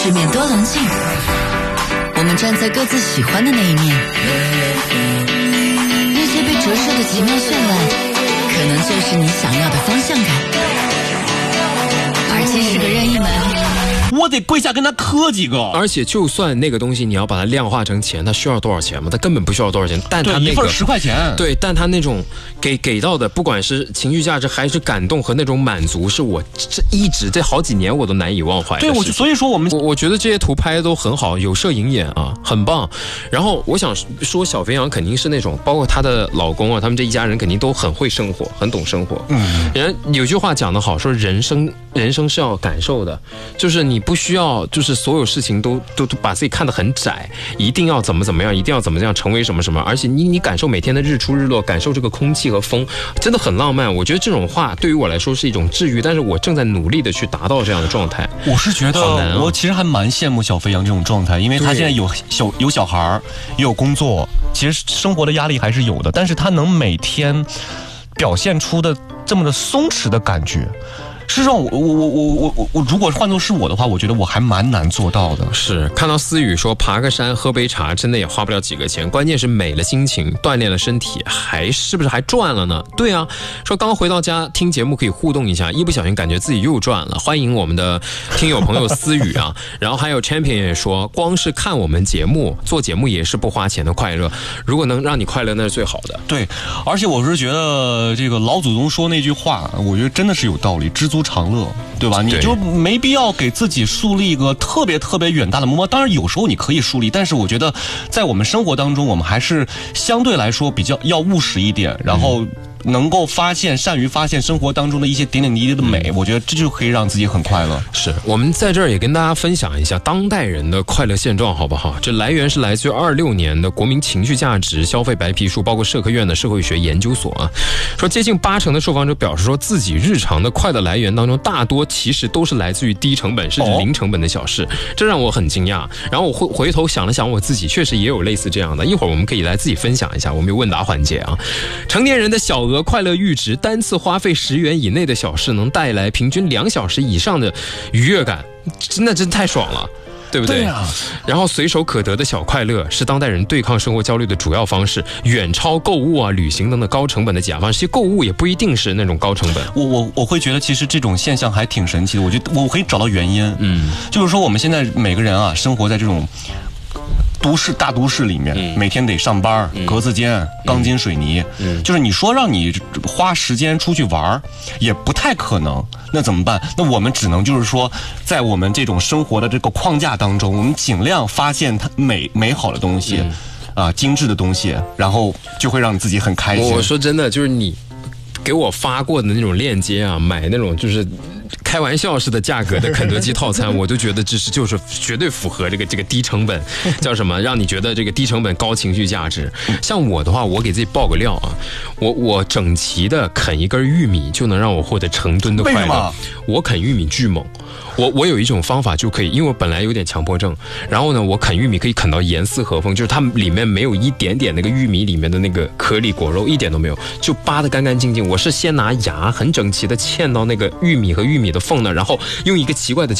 世面多棱镜，我们站在各自喜欢的那一面。那些被折射的奇妙绚烂，可能就是你想要的方向感。耳机是个任意门， 我得跪下跟他磕几个。 而且就算那个东西你要把它量化成钱，它需要多少钱吗？它根本不需要多少钱，但它那个一份10块钱， 对，但它那种给到的，不管是情绪价值还是感动和那种满足，是我这好几年我都难以忘怀的事情。 对，所以说我觉得这些图拍的都很好，有摄影眼啊，很棒。然后我想说，小肥羊肯定是那种，包括她的老公啊，他们这一家人肯定都很会生活，很懂生活。人家有句话讲得好，说人生是要感受的，就是你不需要就是所有事情都把自己看得很窄，一定要怎么样，一定要怎么样成为什么什么，而且你感受每天的日出日落，感受这个空气和风，真的很浪漫。我觉得这种话对于我来说是一种治愈，但是我正在努力的去达到这样的状态。 我是觉得我其实还蛮羡慕小肥羊这种状态，因为他现在有小孩，也有工作，其实生活的压力还是有的，但是他能每天表现出的这么的松弛的感觉，事实上我如果换作是我的话，我觉得我还蛮难做到的。 是看到思雨说爬个山喝杯茶真的也花不了几个钱，关键是美了心情，锻炼了身体，是不是还赚了呢？对啊，说刚回到家听节目可以互动一下，一不小心感觉自己又赚了。欢迎我们的听友朋友思雨啊，然后还有 Champion 也说，光是看我们节目做节目也是不花钱的快乐，如果能让你快乐那是最好的。 对，而且我是觉得这个老祖宗说那句话，我觉得真的是有道理，知足常乐，对吧？你就没必要给自己树立一个特别远大的目标。当然有时候你可以树立，但是我觉得在我们生活当中，我们还是相对来说比较要务实一点，然后能够善于发现生活当中的一些点点滴滴的美，我觉得这就可以让自己很快乐。 是我们在这儿也跟大家分享一下当代人的快乐现状，好不好？这来源是来自于26年的国民情绪价值消费白皮书，包括社科院的社会学研究所啊，说接近80%的受访者表示说自己日常的快乐来源当中，大多其实都是来自于低成本甚至零成本的小事，这让我很惊讶。然后我回头想了想，我自己确实也有类似这样的，一会儿我们可以来自己分享一下。我们有问答环节啊，成年人的小额快乐阈值，单次花费10元以内的小事能带来平均2小时以上的愉悦感，真太爽了，对不对？ 对啊。 然后随手可得的小快乐是当代人对抗生活焦虑的主要方式，远超购物啊、旅行等等高成本的解压方式。其实购物也不一定是那种高成本。 我会觉得其实这种现象还挺神奇的，我觉得我可以找到原因。就是说我们现在每个人啊，生活在这种大都市里面，每天得上班，格子间，钢筋水泥，就是你说让你花时间出去玩也不太可能，那怎么办？那我们只能就是说，在我们这种生活的这个框架当中，我们尽量发现它美好的东西，精致的东西，然后就会让你自己很开心。 我说真的，就是你给我发过的那种链接啊，买那种就是开玩笑式的价格的肯德基套餐，我都觉得就是绝对符合这个低成本，叫什么？让你觉得这个低成本高情绪价值。像我的话，我给自己爆个料啊，我整齐的啃一根玉米就能让我获得成吨的快乐。为什么？我啃玉米巨猛。我有一种方法就可以，因为我本来有点强迫症，然后呢，我啃玉米可以啃到严丝合缝，就是它里面没有一点点那个玉米里面的那个颗粒果肉，一点都没有，就扒得干干净净。我是先拿牙很整齐的嵌到那个玉米和玉米的缝那，然后用一个奇怪的